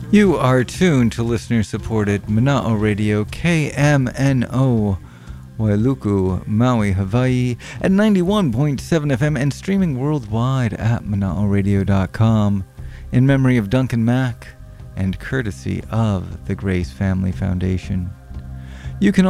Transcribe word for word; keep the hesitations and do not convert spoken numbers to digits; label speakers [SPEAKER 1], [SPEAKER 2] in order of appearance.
[SPEAKER 1] You are tuned to listener-supported Mana'o Radio K M N O, Wailuku, Maui, Hawaii, at ninety-one point seven F M and streaming worldwide at mana'o radio dot com in memory of Duncan Mack and courtesy of the Grace Family Foundation. You can